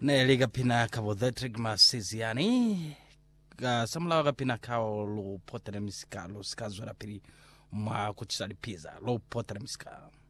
Neliga pina kabodhetric masiziani samlaga pina kao lo potremska lo skazora piri ma kuchisalipiza lo potremska